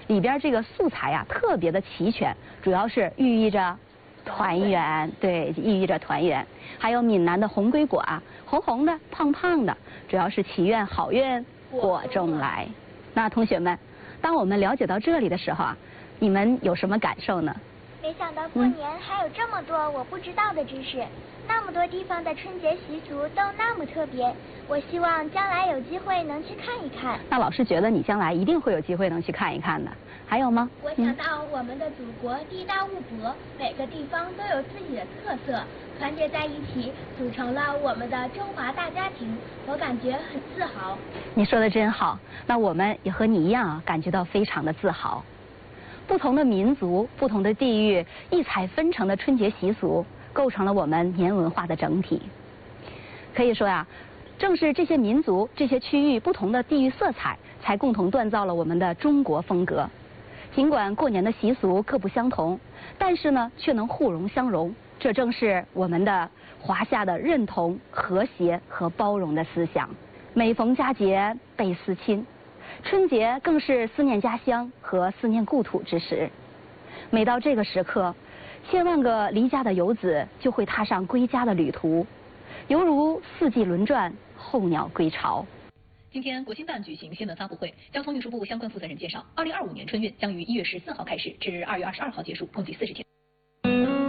里边这个素材啊特别的齐全，主要是寓意着团圆，对，寓意着团圆。还有闽南的红龟果啊，红红的、胖胖的，主要是祈愿好运果中来。那同学们，当我们了解到这里的时候啊，你们有什么感受呢？ 没想到过年还有这么多我不知道的知识，那么多地方的春节习俗都那么特别，我希望将来有机会能去看一看。 那老师觉得你将来一定会有机会能去看一看的。还有吗？ 我想到我们的祖国地大物博，每个地方都有自己的特色，团结在一起，组成了我们的中华大家庭，我感觉很自豪。 你说的真好，那我们也和你一样啊，感觉到非常的自豪。不同的民族、不同的地域，异彩纷呈的春节习俗，构成了我们年文化的整体。可以说呀，正是这些民族、这些区域不同的地域色彩，才共同锻造了我们的中国风格。尽管过年的习俗各不相同，但是呢，却能互融相融。这正是我们的华夏的认同、和谐和包容的思想。每逢佳节倍思亲。春节更是思念家乡和思念故土之时，每到这个时刻，千万个离家的游子就会踏上归家的旅途，犹如四季轮转，候鸟归巢。 今天国新办举行新闻发布会，交通运输部相关负责人介绍，2025年春运将于1月14号开始至2月22号结束，共计40天。